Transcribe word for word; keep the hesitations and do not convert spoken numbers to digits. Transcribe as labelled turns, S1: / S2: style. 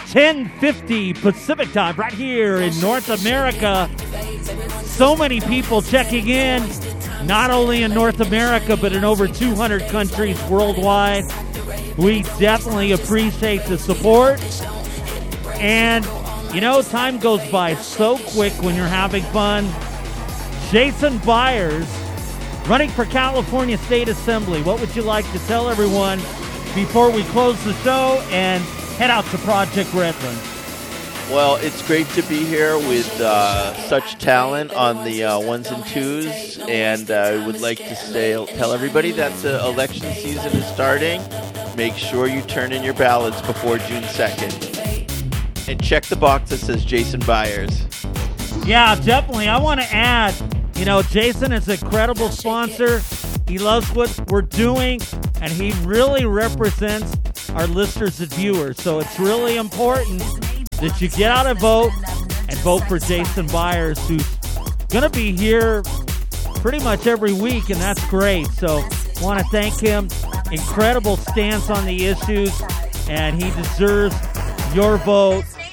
S1: ten fifty Pacific time right here in North America. So many people checking in, not only in North America, but in over two hundred countries worldwide. We definitely appreciate the support. And, you know, time goes by so quick when you're having fun. Jason Byers, running for California State Assembly. What would you like to tell everyone before we close the show and head out to Project Redlands?
S2: Well, it's great to be here with uh, such talent on the uh, ones and twos, and uh, I would like to say, tell everybody that the election season is starting. Make sure you turn in your ballots before June second. And check the box that says Jason Byers.
S1: Yeah, definitely. I want to add, you know, Jason is a credible sponsor. He loves what we're doing, and he really represents our listeners and viewers. So it's really important that you get out and vote and vote for Jason Byers, who's going to be here pretty much every week, and that's great. So want to thank him. Incredible stance on the issues, and he deserves your vote.